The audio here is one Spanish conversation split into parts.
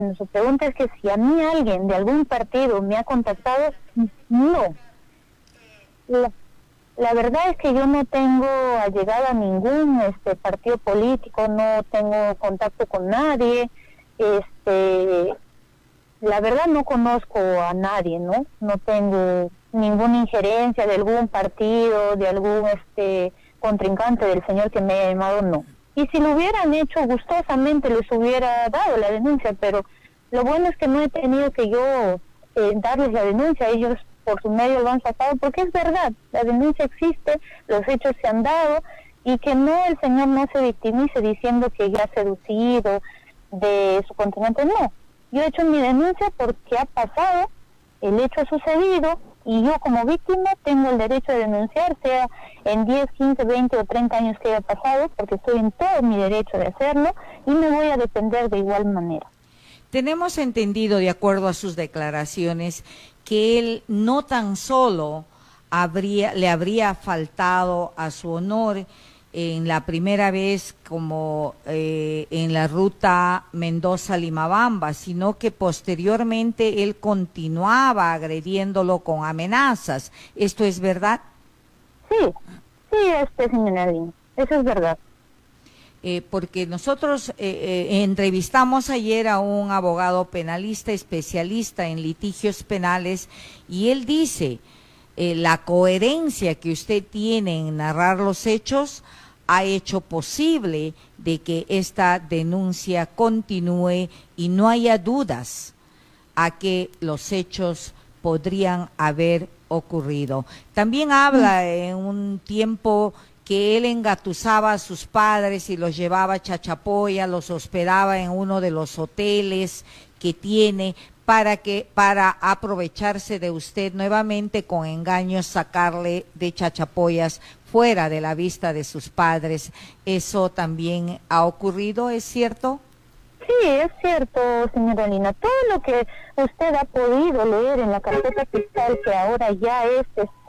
Su pregunta es que si a mí alguien de algún partido me ha contactado, no. La verdad es que yo no tengo allegada a ningún partido político, no tengo contacto con nadie, la verdad no conozco a nadie, ¿no? No tengo ninguna injerencia de algún partido, de algún contrincante del señor que me ha llamado, no. Y si lo hubieran hecho gustosamente les hubiera dado la denuncia, pero lo bueno es que no he tenido que yo darles la denuncia, ellos por su medio lo han sacado, porque es verdad, la denuncia existe, los hechos se han dado, y que no, el señor no se victimice diciendo que ya ha seducido de su contrincante, no. Yo he hecho mi denuncia porque ha pasado, el hecho ha sucedido, y yo como víctima tengo el derecho de denunciar, sea en 10, 15, 20 o 30 años que haya pasado, porque estoy en todo mi derecho de hacerlo, y me voy a defender de igual manera. Tenemos entendido, de acuerdo a sus declaraciones, que él no tan solo le habría faltado a su honor en la primera vez como en la ruta Mendoza-Limabamba, sino que posteriormente él continuaba agrediéndolo con amenazas. ¿Esto es verdad? Sí, señora Lina, eso es verdad. Porque nosotros entrevistamos ayer a un abogado penalista especialista en litigios penales y él dice, la coherencia que usted tiene en narrar los hechos ha hecho posible de que esta denuncia continúe y no haya dudas a que los hechos podrían haber ocurrido. También habla en un tiempo que él engatusaba a sus padres y los llevaba a Chachapoya, los hospedaba en uno de los hoteles que tiene para aprovecharse de usted nuevamente con engaños, sacarle de Chachapoyas fuera de la vista de sus padres. ¿Eso también ha ocurrido, es cierto? Sí, es cierto, señora Lina. Todo lo que usted ha podido leer en la carpeta fiscal, que ahora ya es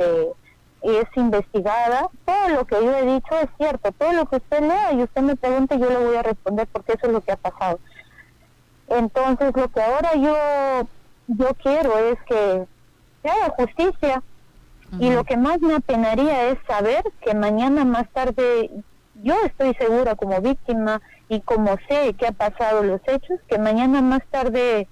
investigada, todo lo que yo he dicho es cierto. Todo lo que usted lea y usted me pregunte, yo le voy a responder porque eso es lo que ha pasado. Entonces, lo que ahora yo quiero es que se haga justicia. Y lo que más me apenaría es saber que mañana más tarde, yo estoy segura como víctima y como sé que ha pasado los hechos, que mañana más tarde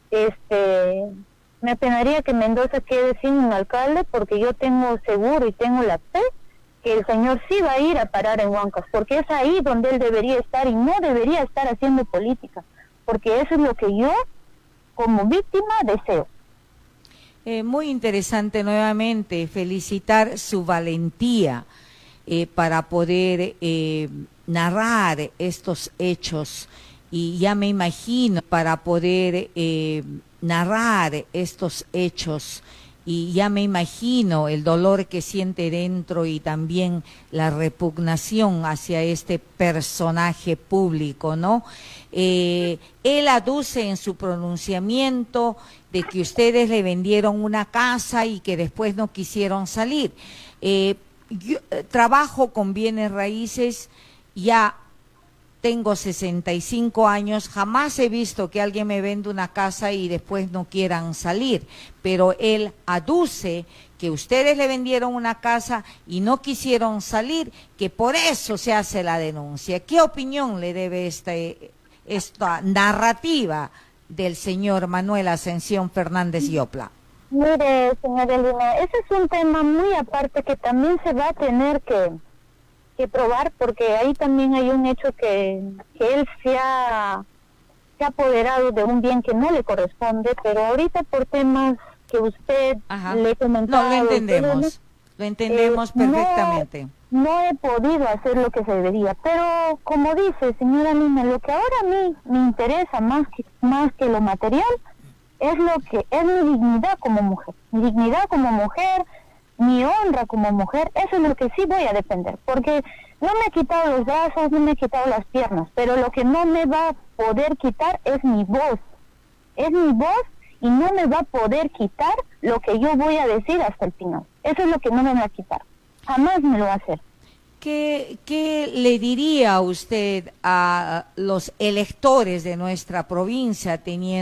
me apenaría que Mendoza quede sin un alcalde, porque yo tengo seguro y tengo la fe que el señor sí va a ir a parar en Huancas, porque es ahí donde él debería estar y no debería estar haciendo política, porque eso es lo que yo como víctima deseo. Muy interesante nuevamente, felicitar su valentía para poder narrar estos hechos, y ya me imagino para poder narrar estos hechos, y ya me imagino el dolor que siente dentro y también la repugnación hacia este personaje público, ¿no? Él aduce en su pronunciamiento de que ustedes le vendieron una casa y que después no quisieron salir. Yo trabajo con bienes raíces, ya tengo 65 años, jamás he visto que alguien me venda una casa y después no quieran salir, pero él aduce que ustedes le vendieron una casa y no quisieron salir, que por eso se hace la denuncia. ¿Qué opinión le debe esta narrativa del señor Manuel Ascensión Fernández Yopla? Mire, señora Lina, ese es un tema muy aparte que también se va a tener que probar, porque ahí también hay un hecho que él se ha apoderado de un bien que no le corresponde, pero ahorita por temas que usted le comentó. No, lo entendemos perfectamente. No he podido hacer lo que se debería, pero como dice, señora Lina, lo que ahora a mí me interesa más que lo material es lo que es mi dignidad como mujer, mi honra como mujer. Eso es lo que sí voy a defender, porque no me he quitado los brazos, no me he quitado las piernas, pero lo que no me va a poder quitar es mi voz, y no me va a poder quitar lo que yo voy a decir hasta el final. Eso es lo que no me va a quitar, jamás me lo va a hacer. ¿Qué le diría usted a los electores de nuestra provincia teniendo